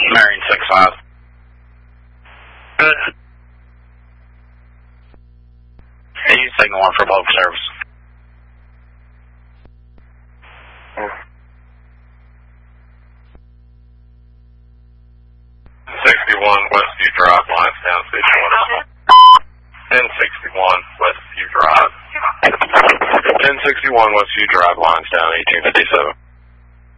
Marion 6-5. Good. Use signal 1 for public service. Westview Drive, Linestown, Station 1. 1061 Westview Drive. 1061 Westview Drive, Linestown, 1857.